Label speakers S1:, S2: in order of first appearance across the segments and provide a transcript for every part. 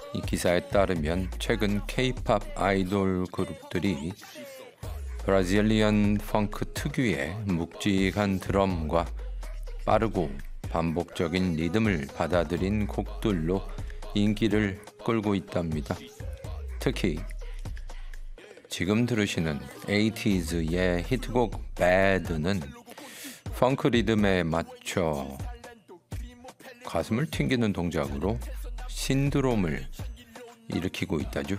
S1: 이 기사에 따르면 최근 K-팝 아이돌 그룹들이 브라질리언 펑크 특유의 묵직한 드럼과 빠르고 반복적인 리듬을 받아들인 곡들로 인기를 끌고 있답니다. 특히 지금 들으시는 80s의 히트곡 Bad는 펑크 리듬에 맞춰 가슴을 튕기는 동작으로 신드롬을 일으키고 있다죠.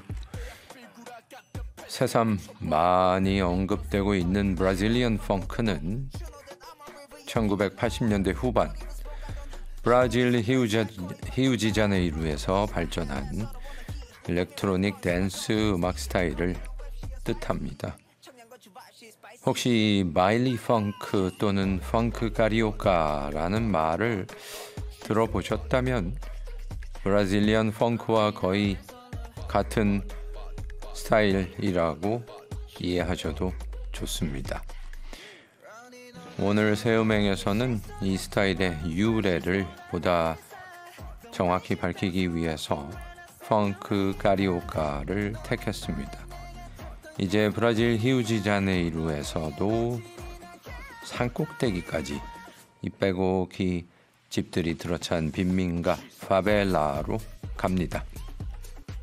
S1: 새삼 많이 언급되고 있는 브라질리언 펑크는 1980년대 후반 브라질 히우지자네이루에서 발전한 일렉트로닉 댄스 음악 스타일을 뜻합니다. 혹시 마일리 펑크 또는 펑크 카리오카라는 말을 들어보셨다면 브라질리언 펑크와 거의 같은 스타일이라고 이해하셔도 좋습니다. 오늘 새음행에서는 이 스타일의 유래를 보다 정확히 밝히기 위해서 펑크 카리오카를 택했습니다. 이제 브라질 히우지자네이루에서도 산꼭대기까지 이 빼곡히 집들이 들어찬 빈민가 파벨라로 갑니다.